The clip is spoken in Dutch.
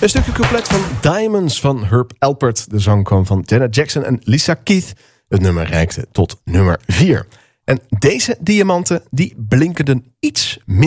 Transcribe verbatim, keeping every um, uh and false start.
Een stukje couplet van Diamonds van Herb Alpert. De zang kwam van Janet Jackson en Lisa Keith. Het nummer reikte tot nummer vier. En deze diamanten die blinkerden iets minder.